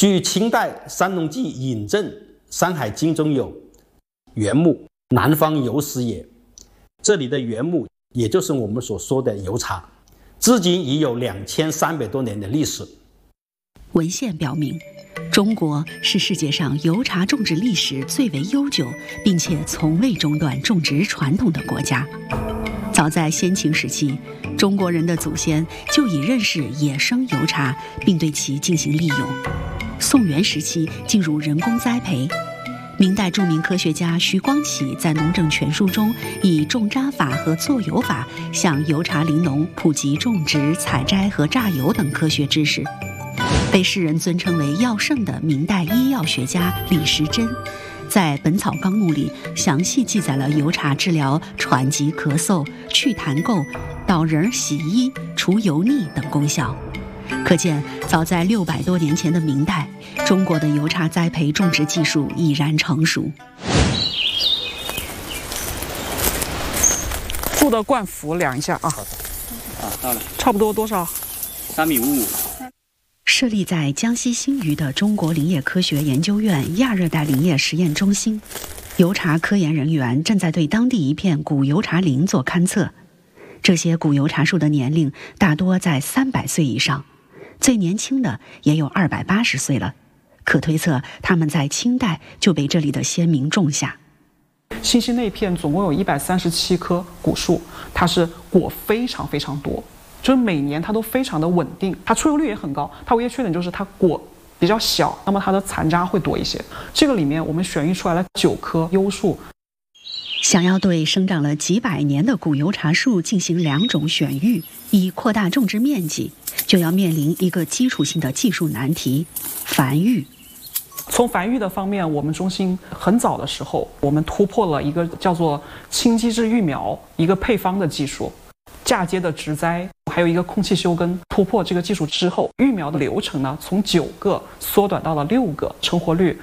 据清代山东纪引证，《山海经》中有原木，南方有史也。这里的原木也就是我们所说的油茶，至今已有2300多年的历史。 文献表明，中国是世界上油茶种植历史最为悠久，并且从未中断种植传统的国家。早在先秦时期，中国人的祖先就已认识野生油茶，并对其进行利用。宋元时期进入人工栽培。明代著名科学家徐光启在《农政全书》中以种渣法和做油法向油茶林农普及种植、采摘和榨油等科学知识。被世人尊称为药圣的明代医药学家李时珍，在《本草纲目》里详细记载了油茶治疗喘疾、咳嗽、祛痰垢、导人洗衣、除油腻等功效。可见，早在600多年前的明代，中国的油茶栽培种植技术已然成熟。 布的灌辅量一下啊。 好的。到了。 差不多多少 ？3.55米。 设立在江西新余的中国林业科学研究院亚热带林业实验中心，油茶科研人员正在对当地一片古油茶林做勘测。这些古油茶树的年龄大多在300岁以上，最年轻的也有280岁了，可推测他们在清代就被这里的先民种下。 新溪那片总共有137棵古树，它是果非常非常多，就是每年它都非常的稳定，它出油率也很高。它唯一缺点就是它果比较小，那么它的残渣会多一些。这个里面我们选育出来了9棵优树。 想要对生长了几百年的古油茶树进行2种选育，以扩大种植面积，就要面临一个基础性的技术难题——繁育。 从繁育的方面，我们中心很早的时候，我们突破了一个叫做轻基质育苗一个配方的技术，嫁接的植栽，还有一个空气休耕。突破这个技术之后，育苗的流程呢，从9个缩短到了6个，成活率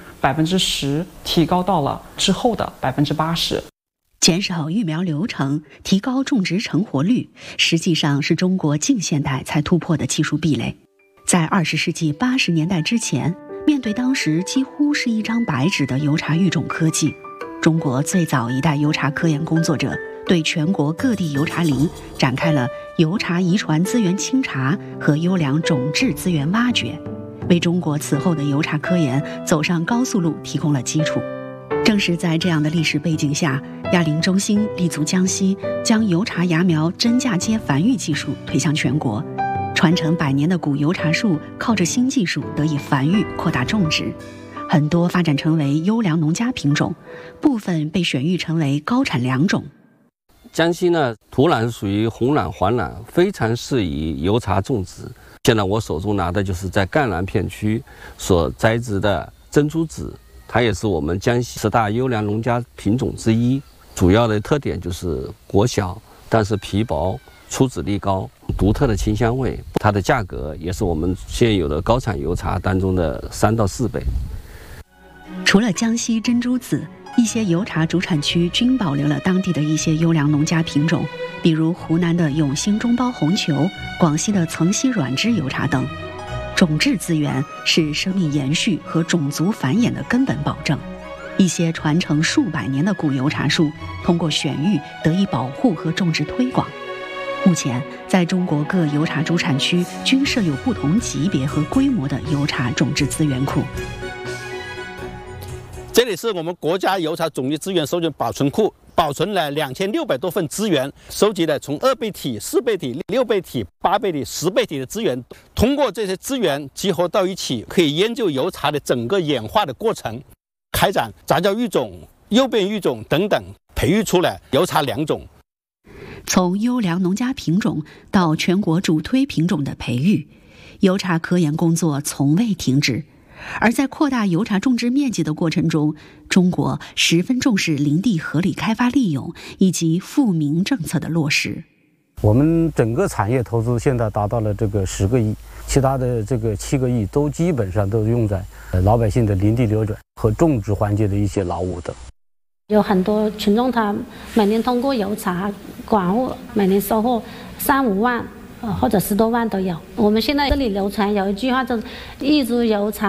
10%提高到了之后的80%。 减少育苗流程，提高种植成活率，实际上是中国近现代才突破的技术壁垒。在20世纪80年代之前，面对当时几乎是一张白纸的油茶育种科技，中国最早一代油茶科研工作者对全国各地油茶林展开了油茶遗传资源清查和优良种质资源挖掘，为中国此后的油茶科研走上高速路提供了基础。正是在这样的历史背景下，亚林中心立足江西，将油茶芽苗真嫁接繁育技术推向全国。传承100年的古油茶树靠着新技术得以繁育扩大种植，很多发展成为优良农家品种，部分被选育成为高产良种。 江西呢，土壤属于红壤黄壤，非常适宜油茶种植。现在我手中拿的就是在赣南片区所栽植的珍珠子，它也是我们江西10大优良农家品种之一。主要的特点就是果小，但是皮薄，出籽力高，独特的清香味。它的价格也是我们现有的高产油茶当中的3到4倍。 除了江西珍珠子，一些油茶主产区均保留了当地的一些优良农家品种，比如湖南的永兴中包红球、广西的层溪软枝油茶等。种质资源是生命延续和种族繁衍的根本保证。一些传承数百年的古油茶树通过选育得以保护和种植推广。目前，在中国各油茶主产区均设有不同级别和规模的油茶种植资源库。 这里是我们国家油茶种植资源收集保存库，保存了2600多份资源，收集了从2倍体、4倍体、6倍体、8倍体、10倍体的资源。通过这些资源集合到一起，可以研究油茶的整个演化的过程，开展杂交育种、诱变育种等等，培育出了油茶良种。 从优良农家品种到全国主推品种的培育，油茶科研工作从未停止。而在扩大油茶种植面积的过程中，中国十分重视林地合理开发利用以及富民政策的落实。 我们整个产业投资现在达到了这个10个亿，其他的这个7个亿都基本上都用在老百姓的林地流转和种植环节的一些劳务等。 有很多群众他每年通过油茶管物每年收获3、5万或者10多万都有。我们现在这里流传有一句话，就是一株油茶